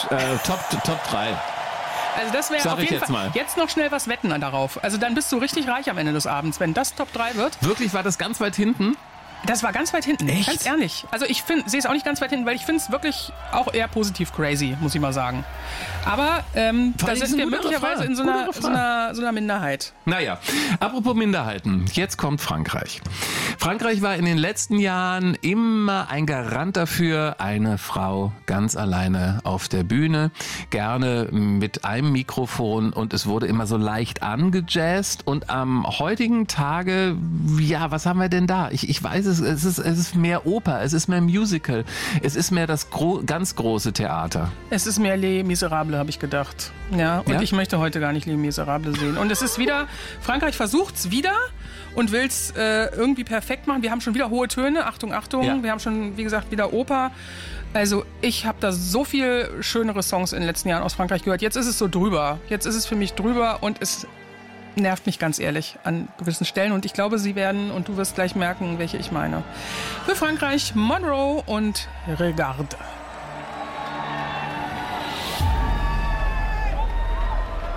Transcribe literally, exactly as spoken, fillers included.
äh, Top, Top drei. Also das wäre auf jeden jetzt Fall. Mal. Jetzt noch schnell was wetten darauf. Also dann bist du richtig reich am Ende des Abends, wenn das Top drei wird. Wirklich, war das ganz weit hinten? Das war ganz weit hinten. Echt? Ganz ehrlich. Also ich sehe es auch nicht ganz weit hinten, weil ich finde es wirklich auch eher positiv crazy, muss ich mal sagen. Aber ähm, da sind wir möglicherweise in so einer, so, einer, so einer Minderheit. Naja, apropos Minderheiten, jetzt kommt Frankreich. Frankreich war in den letzten Jahren immer ein Garant dafür, eine Frau ganz alleine auf der Bühne, gerne mit einem Mikrofon, und es wurde immer so leicht angejazzt. Und am heutigen Tage, ja, was haben wir denn da? Ich, ich weiß es, es ist, es ist mehr Oper, es ist mehr Musical, es ist mehr das gro- ganz große Theater. Es ist mehr Les Miserables, habe ich gedacht. Ja, und Ja? ich möchte heute gar nicht Les Miserables sehen. Und es ist wieder, Frankreich versucht es wieder und will es äh, irgendwie perfekt machen. Wir haben schon wieder hohe Töne, Achtung, Achtung. Ja. Wir haben schon, wie gesagt, wieder Oper. Also ich habe da so viel schönere Songs in den letzten Jahren aus Frankreich gehört. Jetzt ist es so drüber. Jetzt ist es für mich drüber und es nervt mich ganz ehrlich an gewissen Stellen. Und ich glaube, sie werden, und du wirst gleich merken, welche ich meine. Für Frankreich Monroe und Regarde.